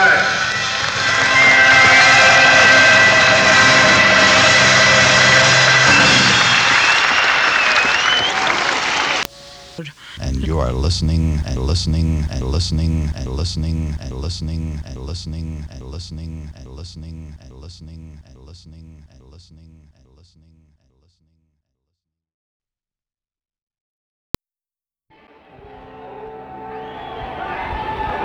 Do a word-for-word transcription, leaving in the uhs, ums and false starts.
And you are listening and listening and listening and listening and listening and listening and listening and listening and listening and listening and listening and listening and listening.